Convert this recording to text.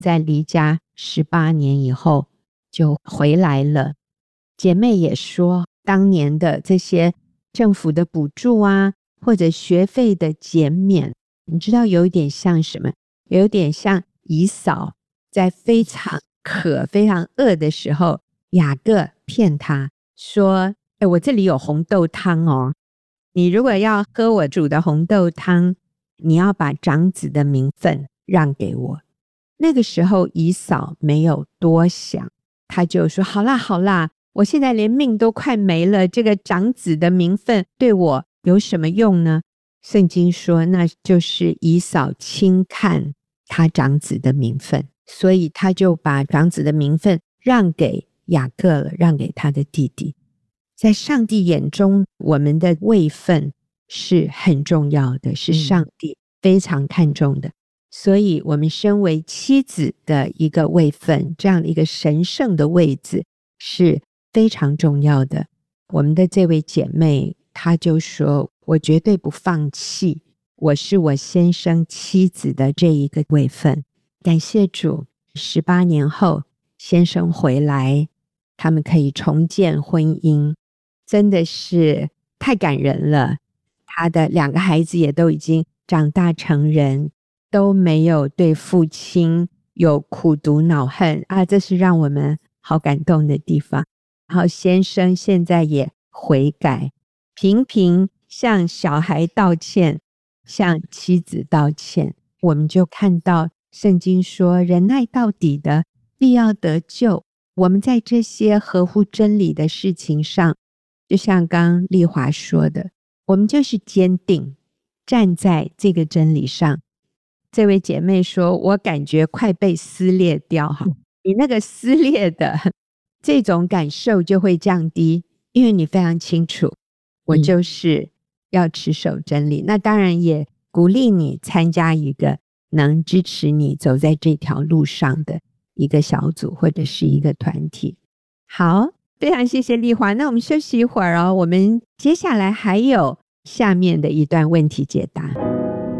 在离家18年以后就回来了。姐妹也说，当年的这些政府的补助啊，或者学费的减免，你知道有一点像什么？有点像以扫在非常渴非常饿的时候，雅各骗他说，我这里有红豆汤哦，你如果要喝我煮的红豆汤，你要把长子的名分让给我。那个时候以扫没有多想，他就说好啦好啦，我现在连命都快没了，这个长子的名分对我有什么用呢？圣经说那就是以扫轻看他长子的名分，所以他就把长子的名分让给雅各了，让给他的弟弟。在上帝眼中，我们的位分是很重要的，是上帝非常看重的。所以我们身为妻子的一个位分，这样的一个神圣的位置是非常重要的。我们的这位姐妹她就说，我绝对不放弃，我是我先生妻子的这一个位分。感谢主，18年后先生回来，他们可以重建婚姻，真的是太感人了。他的2个孩子也都已经长大成人，都没有对父亲有苦毒恼恨啊，这是让我们好感动的地方。然后先生现在也悔改，频频向小孩道歉，向妻子道歉。我们就看到圣经说，忍耐到底的必要得救。我们在这些合乎真理的事情上，就像刚丽华说的，我们就是坚定站在这个真理上。这位姐妹说，我感觉快被撕裂掉，你那个撕裂的这种感受就会降低，因为你非常清楚我就是要持守真理。那当然也鼓励你参加一个能支持你走在这条路上的一个小组或者是一个团体。好，非常谢谢丽华，那我们休息一会儿哦，我们接下来还有下面的一段问题解答。